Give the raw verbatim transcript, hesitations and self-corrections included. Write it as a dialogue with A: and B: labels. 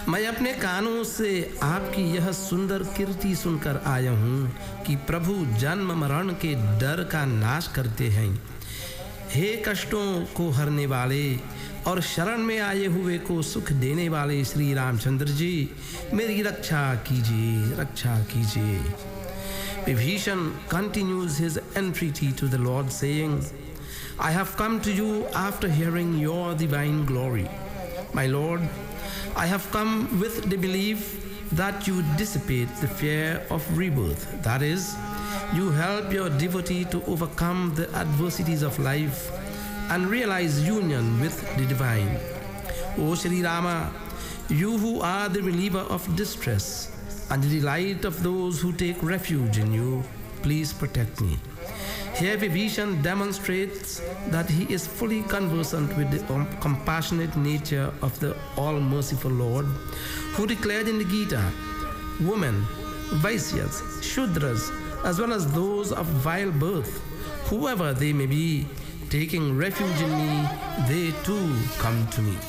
A: मैं अपने कानों से आपकी यह सुंदर कीर्ति सुनकर आया हूँ कि प्रभु जन्म मरण के डर का नाश करते हैं। हे कष्टों को हरने वाले और शरण में आए हुए को सुख देने वाले श्री रामचंद्र जी, मेरी रक्षा कीजिए, रक्षा कीजिए। Vibhishan continues his entreaty to the Lord, saying, I have come to you after hearing your divine glory. My Lord, I have come with the belief that you dissipate the fear of rebirth. That is, you help your devotee to overcome the adversities of life and realize union with the divine. O Sri Rama, you who are the reliever of distress and the delight of those who take refuge in you, please protect me. Here Vibhishan demonstrates that he is fully conversant with the compassionate nature of the all-merciful Lord, who declared in the Gita, women, Vaisyas, Shudras, as well as those of vile birth, whoever they may be, taking refuge in me, they too come to me.